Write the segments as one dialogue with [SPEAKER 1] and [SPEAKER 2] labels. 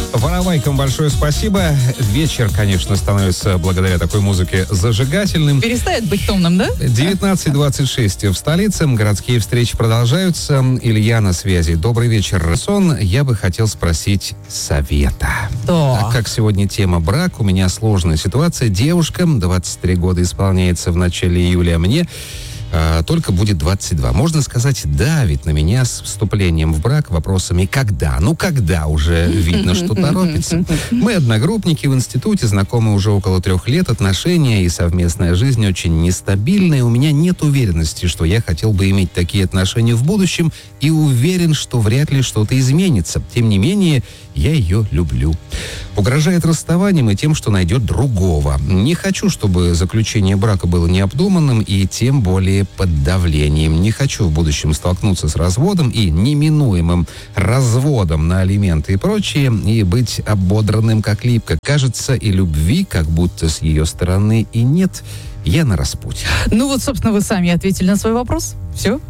[SPEAKER 1] Воровайкам большое спасибо. Вечер, конечно, становится благодаря такой музыке зажигательным.
[SPEAKER 2] Перестает быть томным, да?
[SPEAKER 1] 19:26 в столице. Городские встречи продолжаются. Илья на связи. Добрый вечер, Сон. Я бы хотел спросить совета. Так как сегодня тема брак, у меня сложная ситуация. Девушка, 23 года исполняется в начале июля, мне только будет 22. Можно сказать, давит на меня с вступлением в брак вопросами «когда?». Ну, когда уже видно, что торопится. Мы одногруппники в институте, знакомы уже около 3 лет. Отношения и совместная жизнь очень нестабильные. У меня нет уверенности, что я хотел бы иметь такие отношения в будущем, и уверен, что вряд ли что-то изменится. Тем не менее, я ее люблю. Угрожает расставанием и тем, что найдет другого. Не хочу, чтобы заключение брака было необдуманным и тем более под давлением. Не хочу в будущем столкнуться с разводом и неминуемым разводом на алименты и прочее, и быть ободранным как липко. Кажется, и любви как будто с ее стороны и нет. Я на распутье.
[SPEAKER 2] Ну вот, собственно, вы сами ответили на свой вопрос. Все.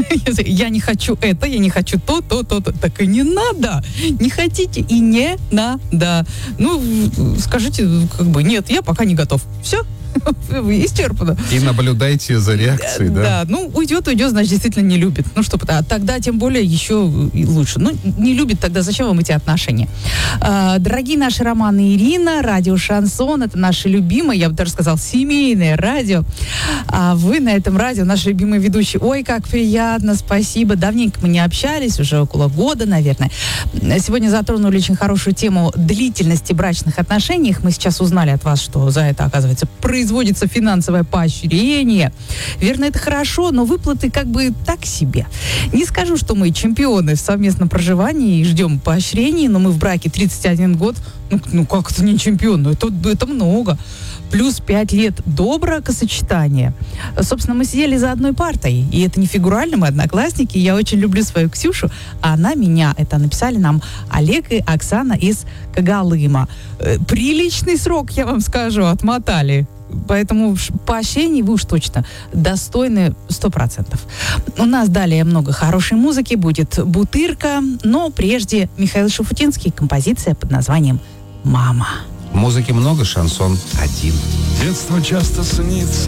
[SPEAKER 2] Я не хочу это, я не хочу то. Так и не надо. Не хотите и не надо. Ну, скажите, нет, я пока не готов. Все. Исчерпано.
[SPEAKER 1] И наблюдайте за реакцией, да?
[SPEAKER 2] Да, ну, уйдет, значит, действительно не любит. Ну, что тогда тем более еще и лучше. Ну, не любит, тогда зачем вам эти отношения? Дорогие наши Роман и Ирина, радио «Шансон», это наше любимое, я бы даже сказала, семейное радио. А вы на этом радио, наши любимые ведущие. Ой, как приятно, спасибо. Давненько мы не общались, уже около года, наверное. Сегодня затронули очень хорошую тему длительности брачных отношений. Мы сейчас узнали от вас, что за это, оказывается, производится финансовое поощрение. Верно, это хорошо, но выплаты так себе. Не скажу, что мы чемпионы в совместном проживании и ждем поощрений, но мы в браке 31 год. Ну как это не чемпион? Ну, это много. Плюс 5 лет до бракосочетания. Собственно, мы сидели за одной партой. И это не фигурально, мы одноклассники. Я очень люблю свою Ксюшу, а она меня. Это написали нам Олег и Оксана из Когалыма. Приличный срок, я вам скажу, отмотали. Поэтому поощрений вы уж точно достойны 100%. У нас далее много хорошей музыки. Будет «Бутырка», но прежде Михаил Шуфутинский, композиция под названием «Мама».
[SPEAKER 1] Музыки много, шансон один.
[SPEAKER 3] Детство часто снится